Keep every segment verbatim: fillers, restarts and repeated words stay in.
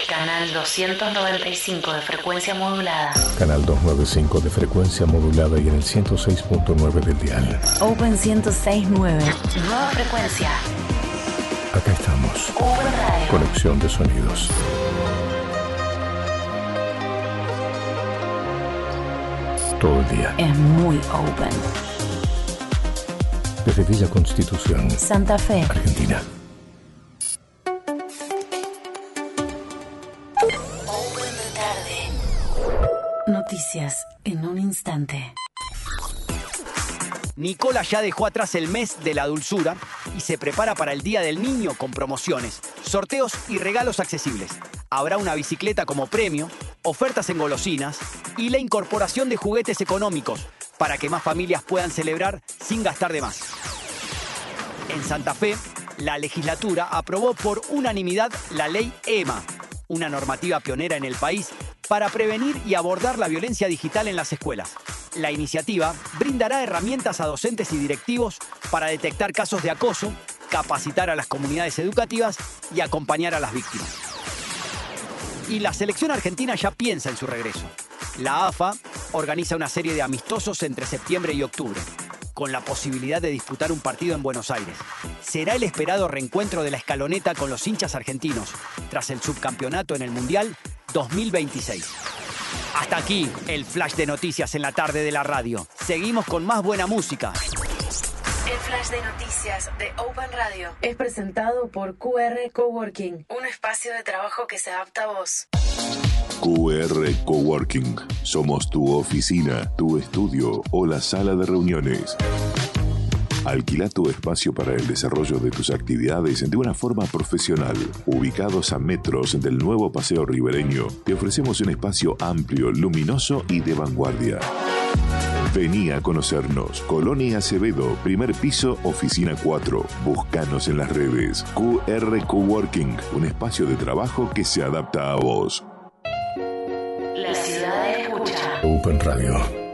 Canal doscientos noventa y cinco de frecuencia modulada. Canal doscientos noventa y cinco de frecuencia modulada y en el ciento seis punto nueve del dial. Open ciento seis punto nueve. Nueva frecuencia. Acá estamos. Open Radio. Conexión de sonidos. Todo el día. Es muy open. Desde Villa Constitución, Santa Fe, Argentina. Open de tarde. Noticias en un instante. Nicola ya dejó atrás el mes de la dulzura y se prepara para el Día del Niño con promociones, sorteos y regalos accesibles. Habrá una bicicleta como premio, ofertas en golosinas y la incorporación de juguetes económicos para que más familias puedan celebrar sin gastar de más. En Santa Fe, la legislatura aprobó por unanimidad la ley E M A, una normativa pionera en el país para prevenir y abordar la violencia digital en las escuelas. La iniciativa brindará herramientas a docentes y directivos para detectar casos de acoso, capacitar a las comunidades educativas y acompañar a las víctimas. Y la selección argentina ya piensa en su regreso. La A F A organiza una serie de amistosos entre septiembre y octubre, con la posibilidad de disputar un partido en Buenos Aires. Será el esperado reencuentro de la escaloneta con los hinchas argentinos, tras el subcampeonato en el Mundial dos mil veintiséis. Hasta aquí el flash de noticias en la tarde de la radio. Seguimos con más buena música. El flash de noticias de Open Radio es presentado por Q R Coworking, un espacio de trabajo que se adapta a vos. Q R Coworking. Somos tu oficina, tu estudio o la sala de reuniones. Alquila tu espacio para el desarrollo de tus actividades de una forma profesional. Ubicados a metros del nuevo Paseo Ribereño, te ofrecemos un espacio amplio, luminoso y de vanguardia. Vení a conocernos. Colonia Acevedo, primer piso, oficina cuatro. Búscanos en las redes. Q R Coworking, un espacio de trabajo que se adapta a vos. La ciudad escucha. Open Radio.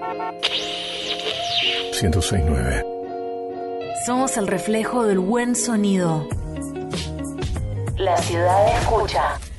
ciento seis punto nueve. Somos el reflejo del buen sonido. La ciudad escucha.